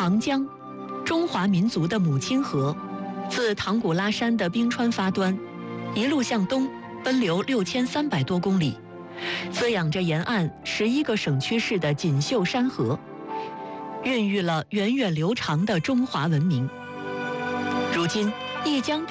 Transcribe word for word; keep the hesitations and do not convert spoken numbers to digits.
长江，中华民族的母亲河，自唐古拉山的冰川发端，一路向东奔流六千三百多公里，滋养着沿岸十一个省区市的锦绣山河，孕育了源远流长的中华文明。如今，一江